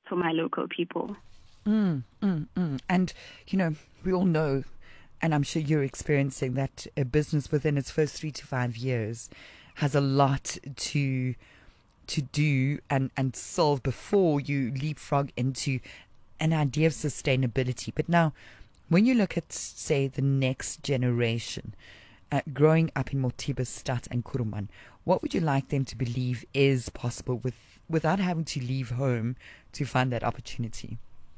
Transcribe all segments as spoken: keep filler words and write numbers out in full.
to my local people. Mm, mm, mm. And, you know, we all know, and I'm sure you're experiencing, that a business within its first three to five years has a lot to to do and, and solve before you leapfrog into an idea of sustainability. But now, when you look at, say, the next generation uh, growing up in Motibastad and Kuruman, what would you like them to believe is possible with without having to leave home to find that opportunity?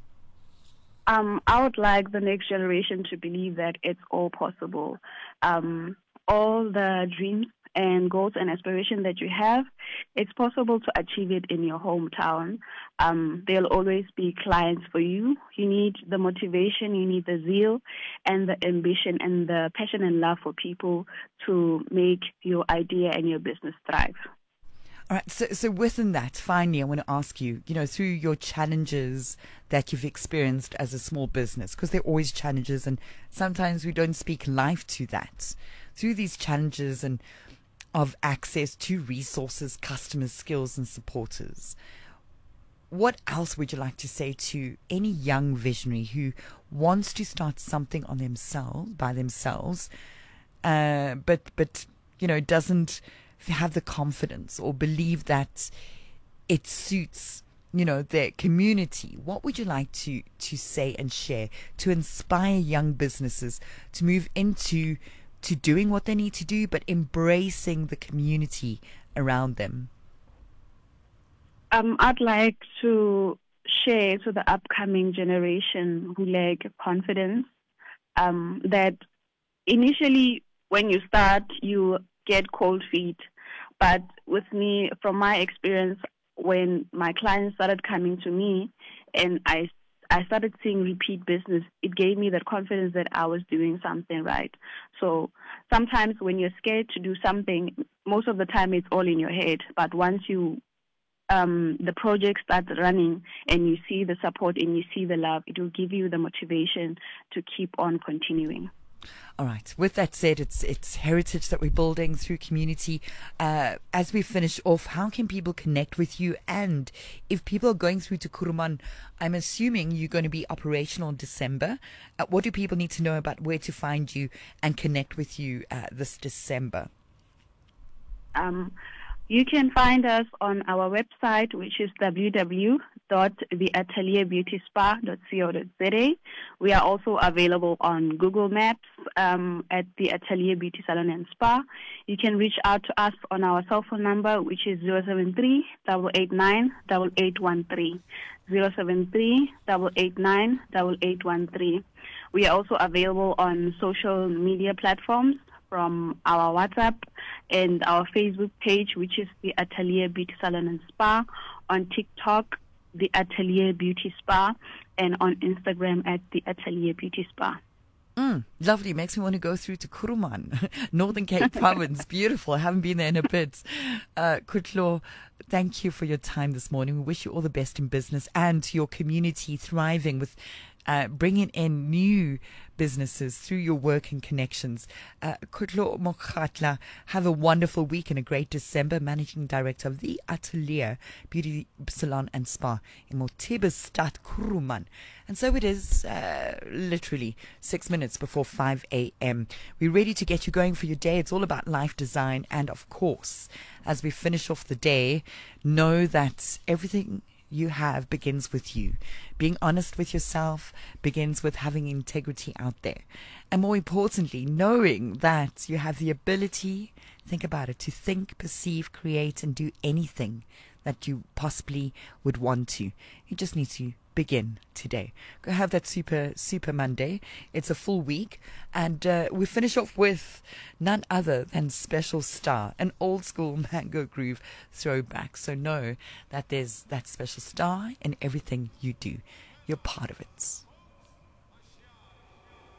Um, I would like the next generation to believe that it's all possible. Um, all the dreams and goals and aspirations that you have, it's possible to achieve it in your hometown. Um, there'll always be clients for you. You need the motivation, you need the zeal and the ambition and the passion and love for people to make your idea and your business thrive. All right, so, so within that, finally, I want to ask you, you know, through your challenges that you've experienced as a small business, because there are always challenges and sometimes we don't speak life to that. Through these challenges and of access to resources, customers, skills and supporters, what else would you like to say to any young visionary who wants to start something on themselves, by themselves, uh, but, but, you know, doesn't have the confidence or believe that it suits, you know, their community? What would you like to, to say and share to inspire young businesses to move into to doing what they need to do, but embracing the community around them? Um, I'd like to share to the upcoming generation who lack confidence um, that initially when you start, you get cold feet. But with me, from my experience, when my clients started coming to me and I, I started seeing repeat business, it gave me that confidence that I was doing something right. So sometimes when you're scared to do something, most of the time it's all in your head. But once you um, the project starts running and you see the support and you see the love, it will give you the motivation to keep on continuing. All right. With that said, it's it's heritage that we're building through community. Uh, as we finish off, how can people connect with you? And if people are going through to Kuruman, I'm assuming you're going to be operational in December. Uh, what do people need to know about where to find you and connect with you uh, this December? Um, you can find us on our website, which is w w w dot the atelier beauty spa dot co dot z a. We are also available on Google Maps um, at the Atelier Beauty Salon and Spa. You can reach out to us on our cell phone number, which is zero seven three, eight eight nine, eight eight one three. zero seven three, eight eight nine, eight eight one three. We are also available on social media platforms, from our WhatsApp and our Facebook page, which is the Atelier Beauty Salon and Spa, on TikTok, the Atelier Beauty Spa, and on Instagram at the Atelier Beauty Spa. Mm, lovely. Makes me want to go through to Kuruman, Northern Cape Province. Beautiful. I haven't been there in a bit. Uh, Kutlo, thank you for your time this morning. We wish you all the best in business and your community thriving with uh, bringing in new businesses through your work and connections. Uh, Kutlo Mokhatla, have a wonderful week and a great December. Managing Director of the Atelier Beauty Salon and Spa in Motibastad, Kuruman. And so it is uh, literally six minutes before five a.m. We're ready to get you going for your day. It's all about life design. And of course, as we finish off the day, know that everything you have begins with you. Being honest with yourself begins with having integrity out there. And more importantly, knowing that you have the ability, think about it, to think, perceive, create, and do anything that you possibly would want to. You just need to begin today. Go have that super, super Monday. It's a full week. And uh, we finish off with none other than Special Star, an old school Mango Groove throwback. So know that there's that special star in everything you do. You're part of it.